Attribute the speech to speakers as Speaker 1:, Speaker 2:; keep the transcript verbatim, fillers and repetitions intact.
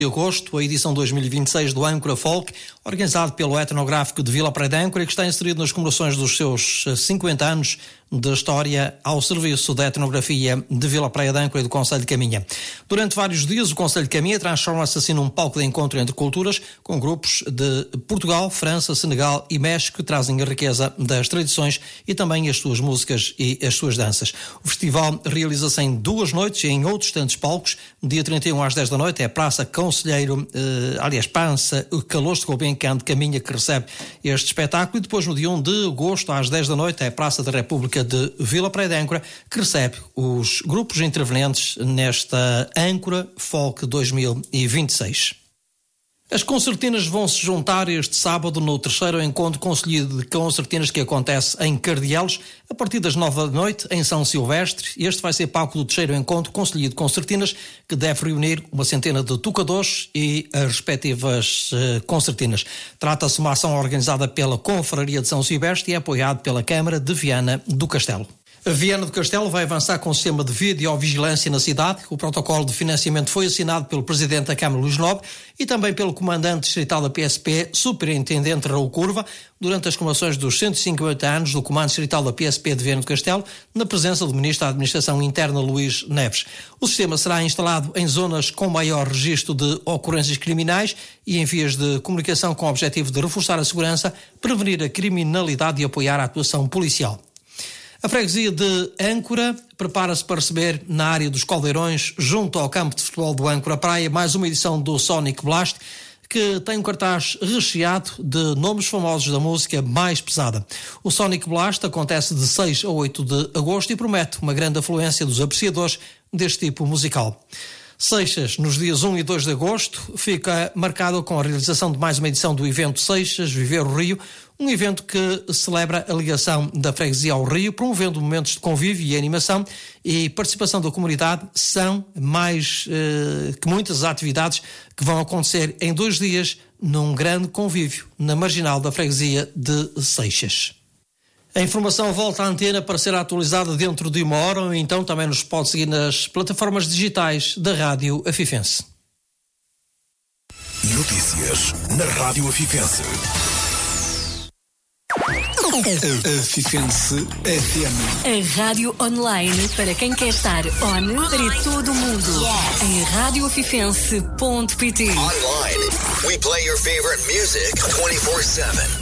Speaker 1: De agosto, a edição dois mil e vinte e seis do Âncora Folk, organizado pelo Etnográfico de Vila Praia de Âncora, que está inserido nas comemorações dos seus cinquenta anos de história ao serviço da etnografia de Vila Praia de Âncora e do Concelho de Caminha. Durante vários dias, o Concelho de Caminha transforma-se assim num palco de encontro entre culturas, com grupos de Portugal, França, Senegal e México que trazem a riqueza das tradições e também as suas músicas e as suas danças. O festival realiza-se em duas noites e em outros tantos palcos. Dia trinta e um às dez da noite é a Praça Conselheiro, eh, aliás, Pança, Calostre Gulbenkian de Caminha, que recebe este espetáculo, e depois no dia um de agosto às dez da noite é a Praça da República de Vila Praia de Âncora, que recebe os grupos intervenientes nesta Âncora Folk dois mil e vinte e seis. As concertinas vão se juntar este sábado no terceiro encontro concelhio de concertinas que acontece em Cardielos, a partir das nove da noite, em São Silvestre. Este vai ser palco do terceiro encontro concelhio de concertinas, que deve reunir uma centena de tocadores e as respectivas uh, concertinas. Trata-se de uma ação organizada pela Confraria de São Silvestre e é apoiado pela Câmara de Viana do Castelo. A Viana do Castelo vai avançar com o sistema de videovigilância na cidade. O protocolo de financiamento foi assinado pelo Presidente da Câmara, Luís Nobre, e também pelo Comandante Distrital da P S P, Superintendente Raul Curva, durante as comemorações dos cento e cinquenta anos do Comando Distrital da P S P de Viana do Castelo, na presença do Ministro da Administração Interna, Luís Neves. O sistema será instalado em zonas com maior registro de ocorrências criminais e em vias de comunicação com o objetivo de reforçar a segurança, prevenir a criminalidade e apoiar a atuação policial. A freguesia de Âncora prepara-se para receber na área dos Caldeirões, junto ao campo de futebol do Âncora Praia, mais uma edição do Sonic Blast, que tem um cartaz recheado de nomes famosos da música mais pesada. O Sonic Blast acontece de seis a oito de agosto e promete uma grande afluência dos apreciadores deste tipo musical. Seixas, nos dias um e dois de agosto, fica marcado com a realização de mais uma edição do evento Seixas Viver o Rio, um evento que celebra a ligação da freguesia ao Rio, promovendo momentos de convívio e animação e participação da comunidade. São mais eh, que muitas atividades que vão acontecer em dois dias num grande convívio na marginal da freguesia de Seixas. A informação volta à antena para ser atualizada dentro de uma hora, ou então também nos pode seguir nas plataformas digitais da Rádio Afifense.
Speaker 2: Notícias na Rádio Afifense. Afifense F M.
Speaker 3: A rádio online para quem quer estar on para todo o mundo. Yes. Em rádio afifense ponto pt.
Speaker 2: Online, we play your favorite music twenty-four seven.